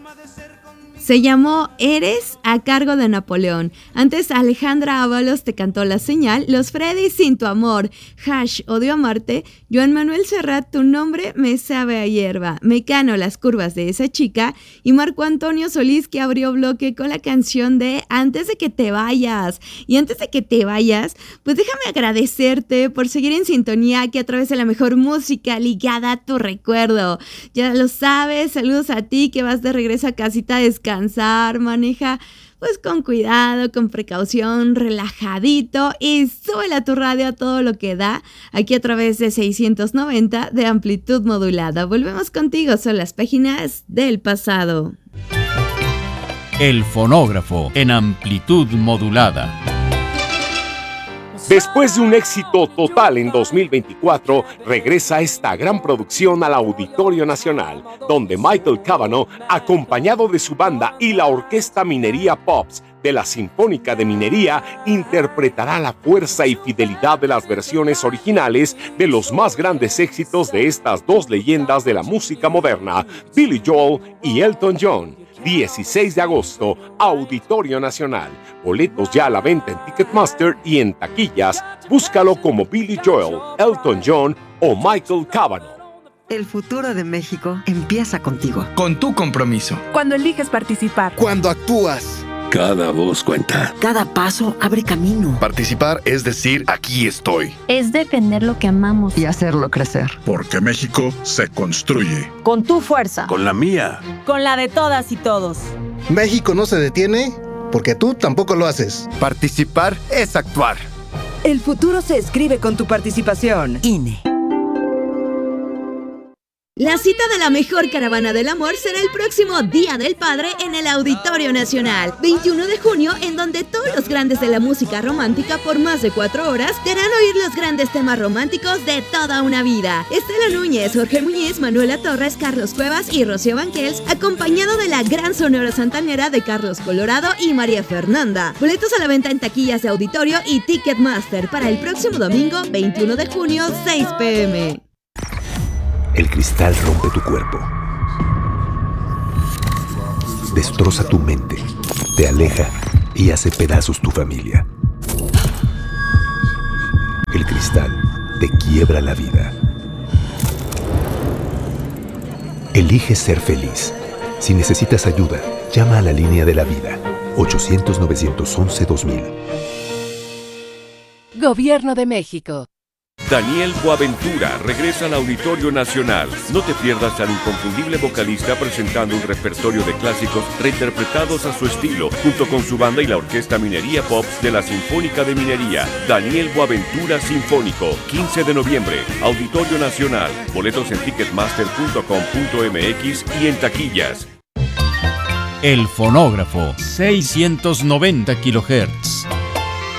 Se llamó Eres, a cargo de Napoleón. Antes Alejandra Ábalos te cantó La Señal, Los Freddy Sin Tu Amor, Hash, Odio Amarte, Joan Manuel Serrat, Tu Nombre Me Sabe a Hierba, Mecano, Las Curvas de Esa Chica, y Marco Antonio Solís, que abrió bloque con la canción de Antes de que te vayas. Y antes de que te vayas, pues déjame agradecerte por seguir en sintonía aquí a través de la mejor música ligada a tu recuerdo. Ya lo sabes, saludos a ti que vas de regreso a casita a descansar, maneja pues con cuidado, con precaución, relajadito y súbele a tu radio a todo lo que da aquí a través de 690 de amplitud modulada. Volvemos contigo, son las páginas del pasado. El fonógrafo en amplitud modulada. Después de un éxito total en 2024, regresa esta gran producción al Auditorio Nacional, donde Michael Cavanaugh, acompañado de su banda y la Orquesta Minería Pops de la Sinfónica de Minería, interpretará la fuerza y fidelidad de las versiones originales de los más grandes éxitos de estas dos leyendas de la música moderna, Billy Joel y Elton John. 16 de agosto, Auditorio Nacional. Boletos ya a la venta en Ticketmaster y en taquillas. Búscalo como Billy Joel, Elton John o Michael Cavanaugh. El futuro de México empieza contigo. Con tu compromiso. Cuando eliges participar. Cuando actúas. Cada voz cuenta. Cada paso abre camino. Participar es decir, aquí estoy. Es defender lo que amamos. Y hacerlo crecer. Porque México se construye. Con tu fuerza. Con la mía. Con la de todas y todos. México no se detiene porque tú tampoco lo haces. Participar es actuar. El futuro se escribe con tu participación. INE. La cita de la mejor caravana del amor será el próximo Día del Padre en el Auditorio Nacional, 21 de junio, en donde todos los grandes de la música romántica por más de 4 horas te harán oír los grandes temas románticos de toda una vida. Estela Núñez, Jorge Muñiz, Manuela Torres, Carlos Cuevas y Rocío Banquels, acompañado de la gran Sonora Santanera de Carlos Colorado y María Fernanda. Boletos a la venta en taquillas de Auditorio y Ticketmaster para el próximo domingo, 21 de junio, 6 p.m. El cristal rompe tu cuerpo, destroza tu mente, te aleja y hace pedazos tu familia. El cristal te quiebra la vida. Elige ser feliz. Si necesitas ayuda, llama a la línea de la vida, 800-911-2000. Gobierno de México. Daniel Boaventura regresa al Auditorio Nacional. No te pierdas al inconfundible vocalista presentando un repertorio de clásicos reinterpretados a su estilo, junto con su banda y la Orquesta Minería Pops de la Sinfónica de Minería. Daniel Boaventura Sinfónico, 15 de noviembre, Auditorio Nacional. Boletos en ticketmaster.com.mx y en taquillas. El fonógrafo, 690 kHz.